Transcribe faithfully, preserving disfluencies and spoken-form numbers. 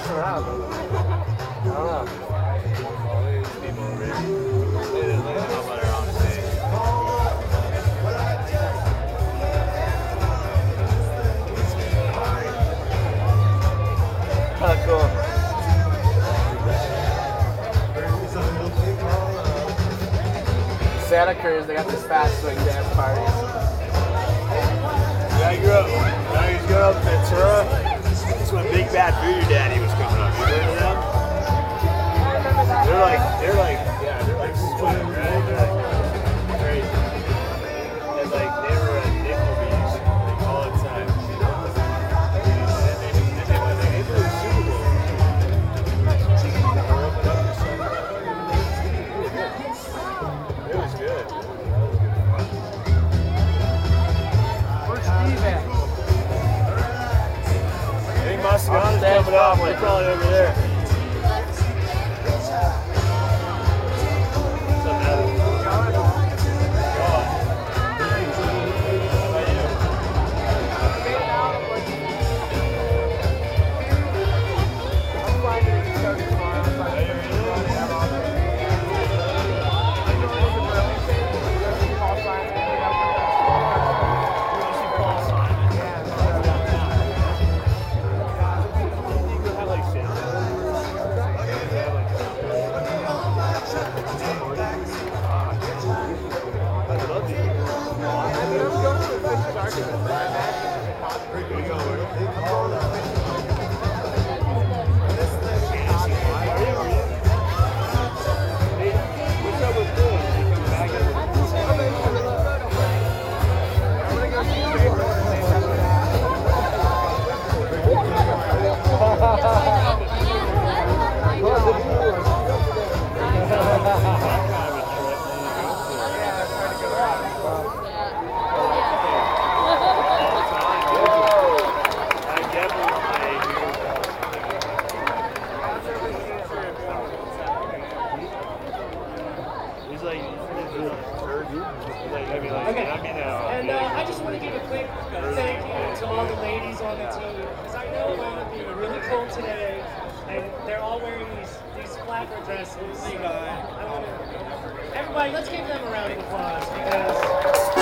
messing around. I don't know. Oh, cool. Santa Cruz, they got this fast swing dance parties. Yeah, I grew up. When I was growing up in Ventura, that's when Big Bad Voodoo Daddy was coming up. You heard of them? They're like, they're like, yeah, they're like sweet, right? They're like crazy. And like, they were at nickel bees, like all the time. And they, and they, when they did the Super Bowl, they were open up for something. It was good. Where's Steve at? I think Masagana's coming up. We're probably over there. And uh, I just want to give a quick thank you to all the ladies on the team, because I know it's going to be really cold today, and they're all wearing these these flapper dresses. So I wanna, everybody, let's give them a round of applause, because